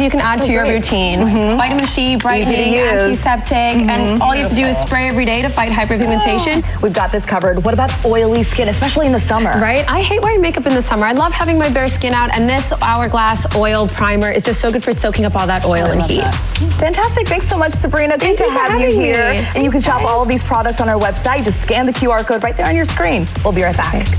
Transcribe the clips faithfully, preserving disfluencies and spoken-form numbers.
you can add so to your great. routine. Mm-hmm. Vitamin C, brightening, antiseptic, mm-hmm. and all you have to do is spray every day to fight hyperpigmentation. Oh, we've got this covered. What about oily skin, especially in the summer? Right? I hate wearing makeup in the summer. I love having my bare skin out, and this Hourglass Oil Primer is just so good for soaking up all that oil oh, and heat. That. Fantastic. Thanks so much, Sabrina. Thank Good you to have you here. Me. And you can shop all of these products on our website. Just scan the Q R code right there on your screen. We'll be right back.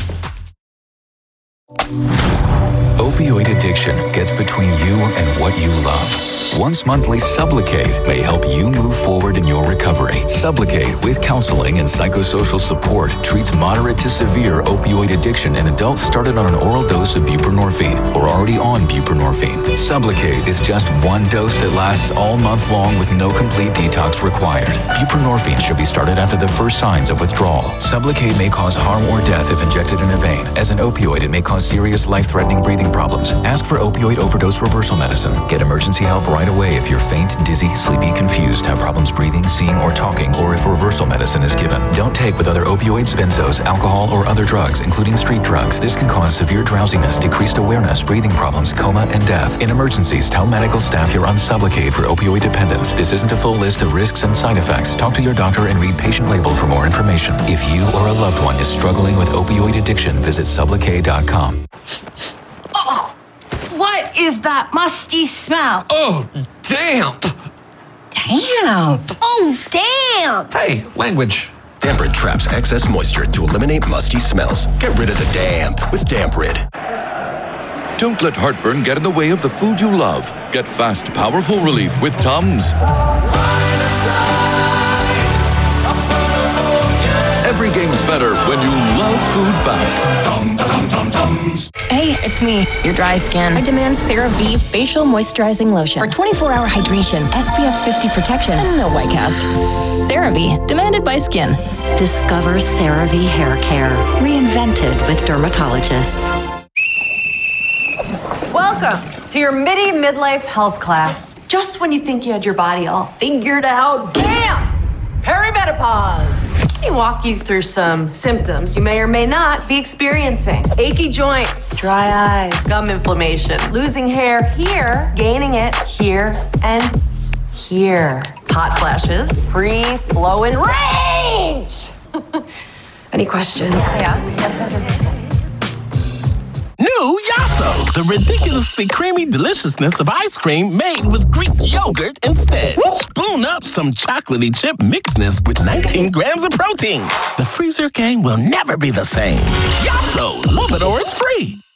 Opioid addiction gets between you and what you love. Once monthly Sublocade may help you move forward in your recovery. Sublocade, with counseling and psychosocial support, treats moderate to severe opioid addiction in adults started on an oral dose of buprenorphine or already on buprenorphine. Sublocade is just one dose that lasts all month long with no complete detox required. Buprenorphine should be started after the first signs of withdrawal. Sublocade may cause harm or death if injected in a vein. As an opioid, it may cause serious life-threatening breathing problems. Ask for opioid overdose reversal medicine. Get emergency help right away if you're faint, dizzy, sleepy, confused, have problems breathing, seeing, or talking, or if reversal medicine is given. Don't take with other opioids, benzos, alcohol, or other drugs, including street drugs. This can cause severe drowsiness, decreased awareness, breathing problems, coma, and death. In emergencies, tell medical staff you're on Sublocade for opioid dependence. This isn't a full list of risks and side effects. Talk to your doctor and read patient label for more information. If you or a loved one is struggling with opioid addiction, visit Sublocade dot com. Oh, what is that musty smell? Oh, damp. Damp. Oh, damp. Hey, language. Damp-Rid traps excess moisture to eliminate musty smells. Get rid of the damp with Damp-Rid. Don't let heartburn get in the way of the food you love. Get fast, powerful relief with Tums. Every game's better when you love food back. Tum, tum, tum, Tums. Hey, it's me, your dry skin. I demand CeraVe Facial Moisturizing Lotion for twenty-four hour hydration, S P F fifty protection, and no white cast. CeraVe, demanded by skin. Discover CeraVe Hair Care, reinvented with dermatologists. Welcome to your MIDI Midlife Health class. Just when you think you had your body all figured out, bam! Perimenopause. Let me walk you through some symptoms you may or may not be experiencing. Achy joints, dry eyes, gum inflammation, losing hair here, gaining it here, and here. Hot flashes, free-flowing rage! Any questions? Yeah. New Yasso, the ridiculously creamy deliciousness of ice cream made with Greek yogurt instead. Spoon up some chocolatey chip mixedness with nineteen grams of protein. The freezer game will never be the same. Yasso, love it or it's free.